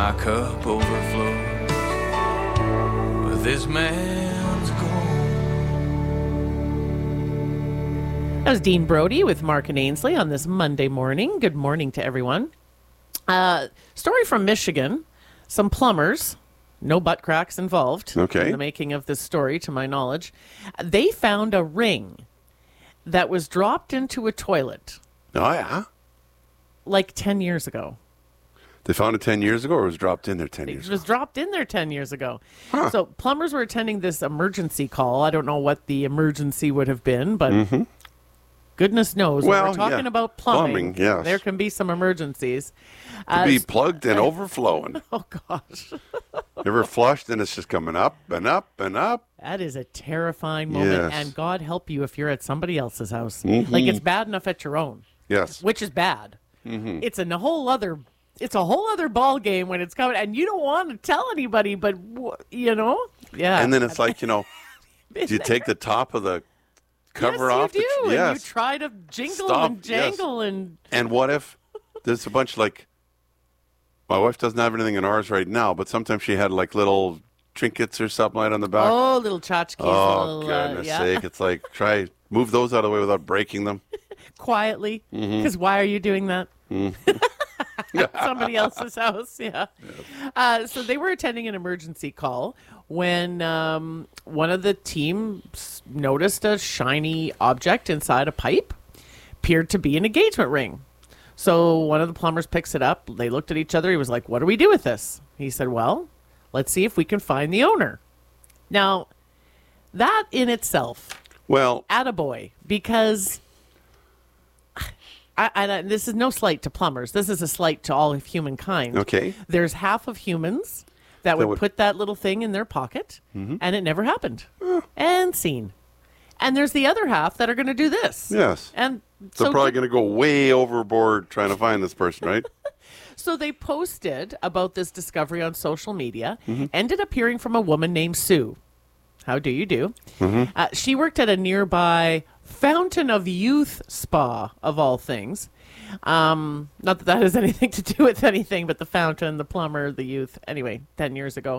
My cup overflows with this man's gold. That was Dean Brody with Mark and Ainsley on this Monday morning. Good morning to everyone. Story from Michigan. Some plumbers, no butt cracks involved in the making of this story, to my knowledge. They found a ring that was dropped into a toilet. Oh, yeah? Like 10 years ago. They found it 10 years ago, or it was dropped in there 10 years ago? It was dropped in there 10 years ago. Huh. So plumbers were attending this emergency call. I don't know what the emergency would have been, but goodness knows. When we're talking about plumbing, yes. There can be some emergencies. To be plugged and overflowing. Oh, gosh. Ever flushed and it's just coming up and up and up? That is a terrifying moment, Yes. and God help you if you're at somebody else's house. Like, it's bad enough at your own. Yes. Which is bad. It's a whole other ball game when it's coming, and you don't want to tell anybody, but yeah. And then it's like, do you take the top of the cover off? Yes, you do. Yes. And you try to jingle Stop, and jangle and what if there's a bunch my wife doesn't have anything in ours right now, but sometimes she had like little trinkets or something like on the back. oh, little tchotchkes. Oh, little, goodness sake. It's like, move those out of the way without breaking them. Quietly, because why are you doing that? Somebody else's house, yeah. So they were attending an emergency call when one of the teams noticed a shiny object inside a pipe. Appeared to be an engagement ring. So one of the plumbers picks it up. They looked at each other. He was like, what do we do with this? He said, well, let's see if we can find the owner. Now, that in itself, attaboy, because this is no slight to plumbers. This is a slight to all of humankind. Okay. There's half of humans that would put that little thing in their pocket, and it never happened. And seen. And there's the other half that are going to do this. Yes. And They're probably going to go way overboard trying to find this person, right? So they posted about this discovery on social media, ended up hearing from a woman named Sue. How do you do? She worked at a nearby Fountain of Youth spa, of all things. Not that has anything to do with anything, but the fountain, the plumber, the youth. Anyway, 10 years ago.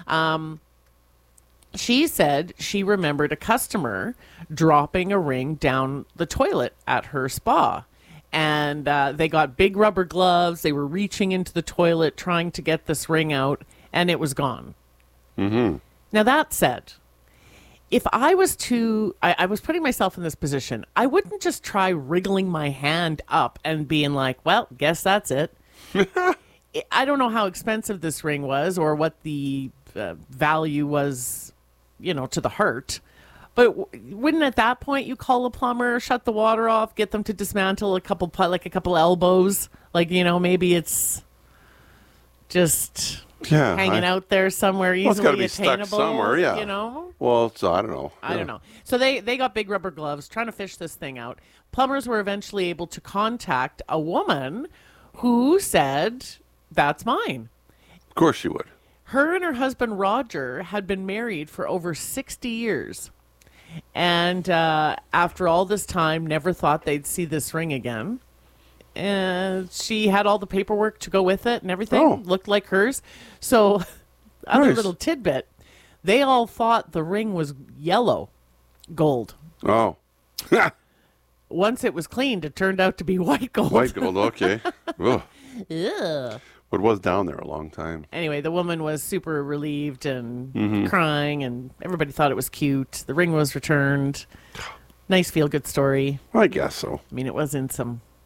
She said she remembered a customer dropping a ring down the toilet at her spa. And they got big rubber gloves. They were reaching into the toilet trying to get this ring out, and it was gone. Now, that said, if I was I was putting myself in this position, I wouldn't just try wriggling my hand up and being like, well, guess that's it. I don't know how expensive this ring was or what the value was, to the hurt. But wouldn't at that point you call a plumber, shut the water off, get them to dismantle a couple elbows? Maybe it's just hanging out there somewhere easily it's gotta be attainable. Stuck somewhere, yeah. Well, so I don't know. I don't know. So they got big rubber gloves trying to fish this thing out. Plumbers were eventually able to contact a woman who said, that's mine. Of course she would. Her and her husband, Roger, had been married for over 60 years. And after all this time, never thought they'd see this ring again. And she had all the paperwork to go with it and everything. Looked like hers. So, other little tidbit, they all thought the ring was yellow gold. Oh. Once it was cleaned, it turned out to be white gold. White gold, okay. Ugh. Ugh. But it was down there a long time. Anyway, the woman was super relieved and crying, and everybody thought it was cute. The ring was returned. Nice feel-good story. I guess so. I mean, it was in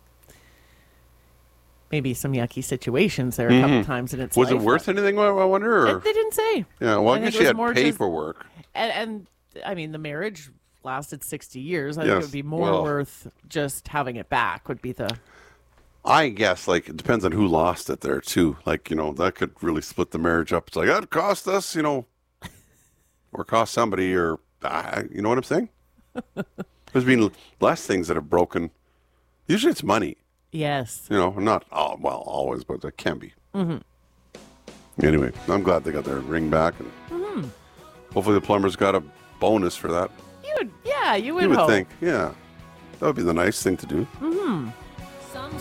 maybe some yucky situations there a couple times in its life. Was it worth anything, I wonder? Or? They didn't say. Yeah, well, I guess she had paperwork. And, I mean, the marriage lasted 60 years. I think it would be more worth just having it back would be the... I guess, it depends on who lost it there, too. That could really split the marriage up. It's like, that cost us, or cost somebody, or, you know what I'm saying? There's been less things that have broken. Usually it's money. Yes. Not, always, but it can be. Anyway, I'm glad they got their ring back. And hopefully the plumber's got a bonus for that. You would hope. think, yeah. That would be the nice thing to do.